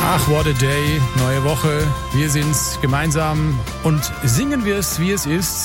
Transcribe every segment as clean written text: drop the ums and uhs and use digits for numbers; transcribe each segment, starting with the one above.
Ach, what a day, neue Woche. Wir sind's gemeinsam und singen wir es, wie es ist.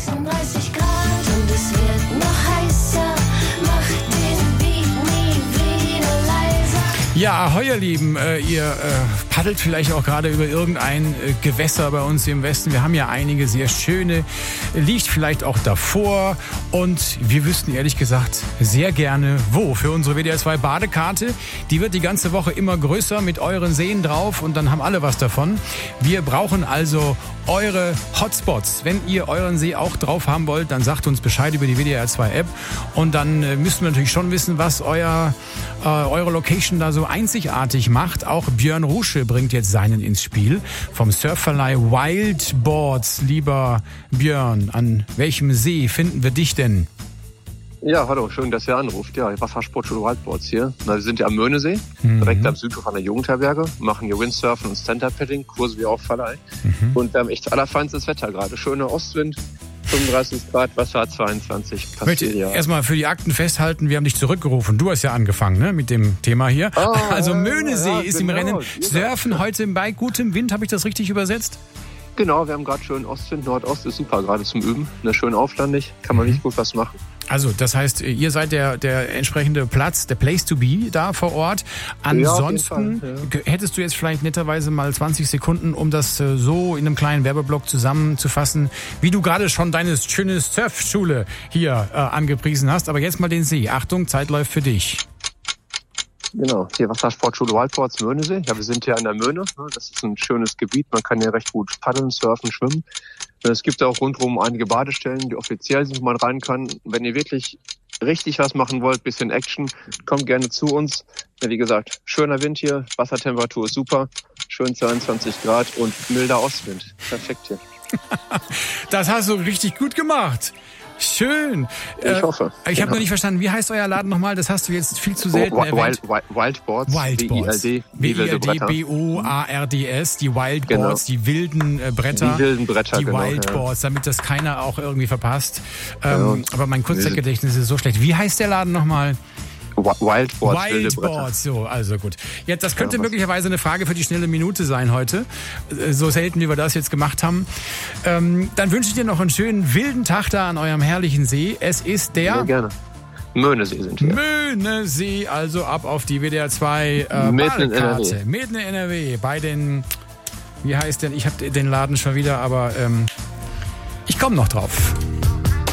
36 Grad und es wird noch heißer. Mach den Beat nie wieder leiser. Ja, ahoi ihr Lieben, ihr paddelt vielleicht auch gerade über irgendein Gewässer bei uns im Westen. Wir haben ja einige sehr schöne, liegt vielleicht auch davor und wir wüssten ehrlich gesagt sehr gerne wo. Für unsere WDR 2 Badekarte, die wird die ganze Woche immer größer mit euren Seen drauf und dann haben alle was davon. Wir brauchen also eure Hotspots. Wenn ihr euren See auch drauf haben wollt, dann sagt uns Bescheid über die WDR 2 App und dann müssen wir natürlich schon wissen, was eure Location da so einzigartig macht. Auch Björn Rusche bringt jetzt seinen ins Spiel vom Surfverleih Wildboards. Lieber Björn, an welchem See finden wir dich denn? Ja, hallo, schön, dass ihr anruft. Ja, Wassersportschule Wildboards hier. Wir sind ja am Möhnesee, direkt am Südhof an der Jugendherberge, machen hier Windsurfen und Stand-Up-Paddling, Kurse wie auch Verleih. Und wir haben echt allerfeinstes Wetter gerade. Schöner Ostwind, 35 Grad, Wasser 22. Ich möchte erstmal für die Akten festhalten, wir haben dich zurückgerufen. Du hast ja angefangen, ne, mit dem Thema hier. Also Möhnesee ist im Rennen. Surfen heute bei gutem Wind, habe ich das richtig übersetzt? Genau, wir haben gerade schön Ostwind, Nordost ist super gerade zum Üben. Schön auflandig, kann man richtig gut was machen. Also, das heißt, ihr seid der entsprechende Platz, der Place to be da vor Ort. Ansonsten hättest du jetzt vielleicht netterweise mal 20 Sekunden, um das so in einem kleinen Werbeblock zusammenzufassen, wie du gerade schon deine schöne Surfschule hier angepriesen hast. Aber jetzt mal den See. Achtung, Zeit läuft für dich. Genau, hier Wassersportschule Wildboards Möhnesee. Ja, wir sind hier an der Möhne. Das ist ein schönes Gebiet. Man kann hier recht gut paddeln, surfen, schwimmen. Es gibt auch rundherum einige Badestellen, die offiziell sind, wo man rein kann. Wenn ihr wirklich richtig was machen wollt, bisschen Action, kommt gerne zu uns. Ja, wie gesagt, schöner Wind hier, Wassertemperatur ist super, schön 22 Grad und milder Ostwind. Perfekt hier. Das hast du richtig gut gemacht. Schön. Ich hoffe. Ich habe noch nicht verstanden, wie heißt euer Laden nochmal? Das hast du jetzt viel zu selten erwähnt. Wildboards. WILD-BOARDS, die Wildboards, genau. Die wilden Bretter. Die wilden Bretter, die genau. Wildboards, damit das keiner auch irgendwie verpasst. Aber mein Kurzzeitgedächtnis ist so schlecht. Wie heißt der Laden nochmal? Wildboards, so, also gut. Jetzt, das könnte möglicherweise eine Frage für die schnelle Minute sein heute. So selten, wie wir das jetzt gemacht haben. Dann wünsche ich dir noch einen schönen wilden Tag da an eurem herrlichen See. Es ist der... Ja, gerne. Möhnesee sind wir. Möhnesee, also ab auf die WDR 2 Badekarte. Mitten in NRW. Bei den... Wie heißt denn? Ich habe den Laden schon wieder, aber ich komme noch drauf.